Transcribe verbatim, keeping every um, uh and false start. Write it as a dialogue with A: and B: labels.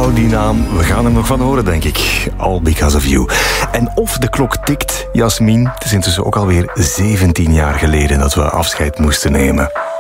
A: Onthoud die naam, we gaan er nog van horen, denk ik. All Because of You. En of de klok tikt, Jasmin, het is intussen ook alweer zeventien jaar geleden dat we afscheid moesten nemen.